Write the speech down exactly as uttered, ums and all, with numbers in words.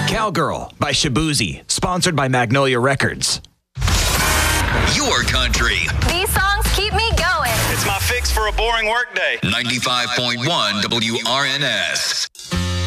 Cowgirl by Shabuzi, sponsored by Magnolia Records. Your country. These songs keep me going. It's my fix for a boring workday. ninety-five point one W R N S.